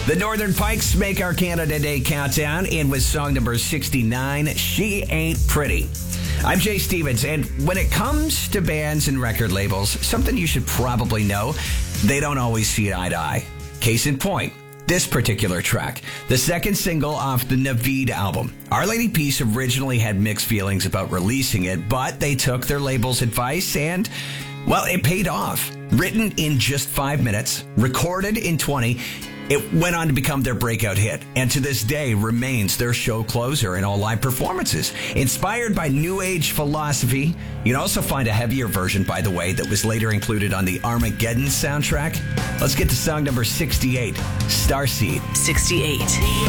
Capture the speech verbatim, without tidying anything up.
The Northern Pikes make our Canada Day countdown in with song number sixty-nine, She Ain't Pretty. I'm Jay Stevens, and when it comes to bands and record labels, something you should probably know, they don't always see eye to eye. Case in point, this particular track, the second single off the Naveed album. Our Lady Peace originally had mixed feelings about releasing it, but they took their label's advice and, well, it paid off. Written in just five minutes, recorded in twenty, it went on to become their breakout hit, and to this day remains their show closer in all live performances. Inspired by New Age philosophy, you can also find a heavier version, by the way, that was later included on the Armageddon soundtrack. Let's get to song number sixty-eight, Starseed. sixty-eight.